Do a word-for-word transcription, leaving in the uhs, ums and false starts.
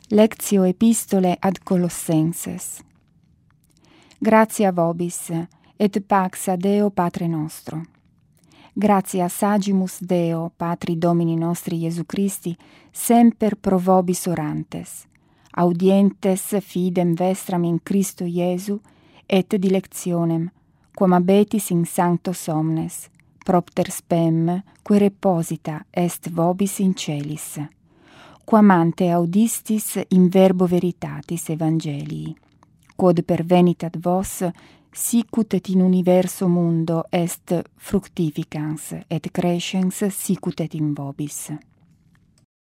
Lectio epistole ad Colossenses. Gratia vobis, et pax a Deo Patre nostro. Gratia sagimus Deo, Patri Domini nostri Iesu Christi, semper pro vobis orantes, audientes fidem vestram in Christo Iesu, et dilectionem, quam abetis in sancto somnes, propter spem, quae reposita est vobis in celis, quam ante audistis in verbo veritatis Evangelii, quod pervenit ad vos, sicut et in universo mundo est fructificans et crescens sicut et in vobis.